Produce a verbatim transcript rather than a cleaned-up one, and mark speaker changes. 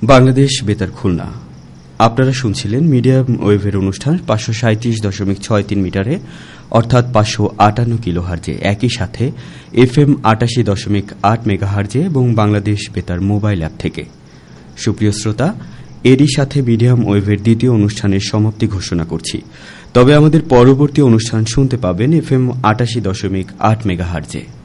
Speaker 1: বাংলাদেশ বেতার খুলনা। আপনারা শুনছিলেন মিডিয়াম ওয়েভের অনুষ্ঠান পাঁচশো সাঁত্রিশ দশমিক ছয় তিন মিটারে অর্থাৎ পাঁচশো আটান্ন কিলোহার্জে, একই সাথে এফ এম আটাশি দশমিক আট মেগাহার্জে এবং বাংলাদেশ বেতার মোবাইল অ্যাপ থেকে। সুপ্রিয় শ্রোতা, এরই সাথে মিডিয়াম ওয়েভের দ্বিতীয় অনুষ্ঠানের সমাপ্তি ঘোষণা করছি। তবে আমাদের পরবর্তী অনুষ্ঠান শুনতে পাবেন এফ এম আটাশি দশমিক আট মেগাহার্জে।